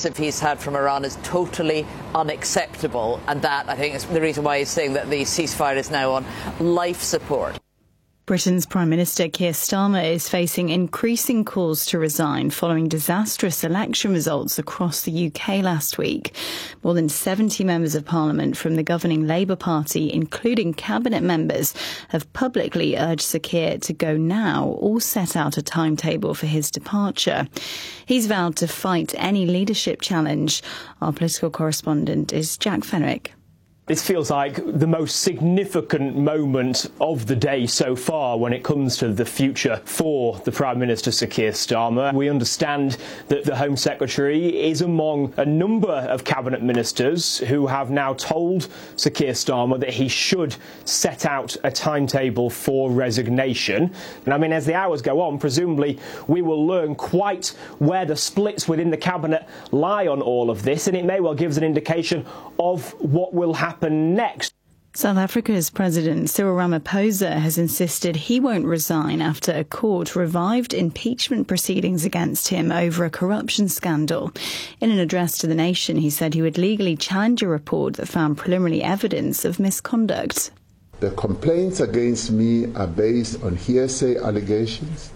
offensive he's had from Iran is totally unacceptable, and that, I think, is the reason why he's saying that the ceasefire is now on life support. Britain's Prime Minister Keir Starmer is facing increasing calls to resign following disastrous election results across the UK last week. More than 70 members of Parliament from the governing Labour Party, including cabinet members, have publicly urged Sir Keir to go now or set out a timetable for his departure. He's vowed to fight any leadership challenge. Our political correspondent is Jack Fenwick. This feels like the most significant moment of the day so far when it comes to the future for the Prime Minister, Sir Keir Starmer. We understand that the Home Secretary is among a number of cabinet ministers who have now told Sir Keir Starmer that he should set out a timetable for resignation. And I mean, as the hours go on, presumably we will learn quite where the splits within the cabinet lie on all of this, and it may well give us an indication of what will happen next. South Africa's President Cyril Ramaphosa has insisted he won't resign after a court revived impeachment proceedings against him over a corruption scandal. In an address to the nation, he said he would legally challenge a report that found preliminary evidence of misconduct. The complaints against me are based on hearsay allegations.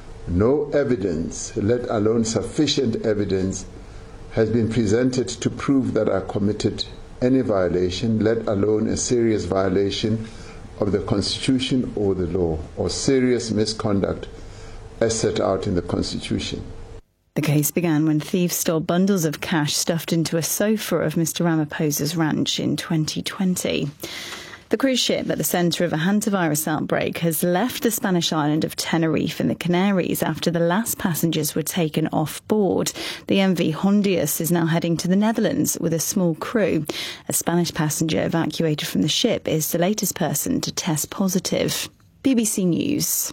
No evidence, let alone sufficient evidence, has been presented to prove that I committed any violation, let alone a serious violation of the Constitution or the law, or serious misconduct as set out in the Constitution. The case began when thieves stole bundles of cash stuffed into a sofa of Mr. Ramaphosa's ranch in 2020. The cruise ship at the centre of a hantavirus outbreak has left the Spanish island of Tenerife in the Canaries after the last passengers were taken off board. The MV Hondius is now heading to the Netherlands with a small crew. A Spanish passenger evacuated from the ship is the latest person to test positive. BBC News.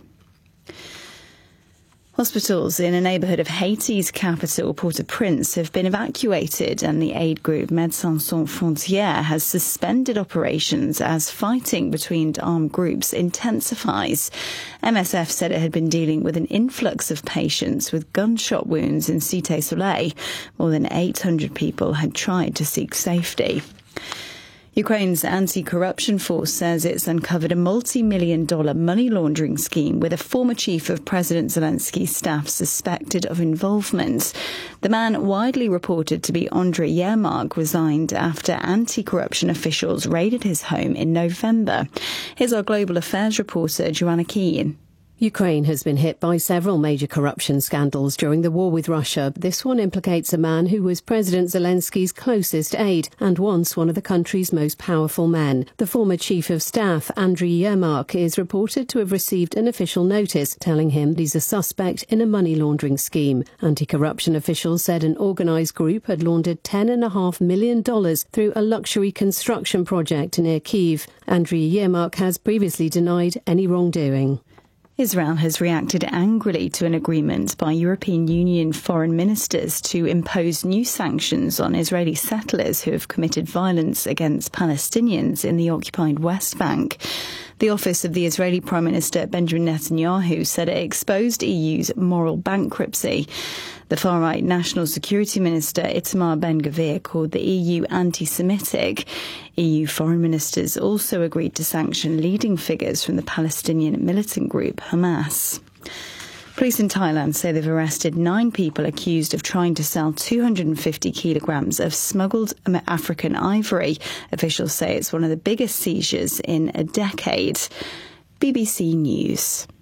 Hospitals in a neighbourhood of Haiti's capital, Port-au-Prince, have been evacuated, and the aid group Médecins Sans Frontières has suspended operations as fighting between armed groups intensifies. MSF said it had been dealing with an influx of patients with gunshot wounds in Cité Soleil. More than 800 people had tried to seek safety. Ukraine's anti-corruption force says it's uncovered a multi-million-dollar money laundering scheme with a former chief of President Zelensky's staff suspected of involvement. The man, widely reported to be Andriy Yermak, resigned after anti-corruption officials raided his home in November. Here's our global affairs reporter, Joanna Keane. Ukraine has been hit by several major corruption scandals during the war with Russia. This one implicates a man who was President Zelensky's closest aide and once one of the country's most powerful men. The former chief of staff, Andriy Yermak, is reported to have received an official notice telling him he's a suspect in a money laundering scheme. Anti-corruption officials said an organised group had laundered $10.5 million through a luxury construction project near Kyiv. Andriy Yermak has previously denied any wrongdoing. Israel has reacted angrily to an agreement by European Union foreign ministers to impose new sanctions on Israeli settlers who have committed violence against Palestinians in the occupied West Bank. The office of the Israeli Prime Minister Benjamin Netanyahu said it exposed EU's moral bankruptcy. The far-right National Security Minister Itamar Ben-Gvir called the EU anti-Semitic. EU foreign ministers also agreed to sanction leading figures from the Palestinian militant group Hamas. Police in Thailand say they've arrested 9 people accused of trying to sell 250 kilograms of smuggled African ivory. Officials say it's one of the biggest seizures in a decade. BBC News.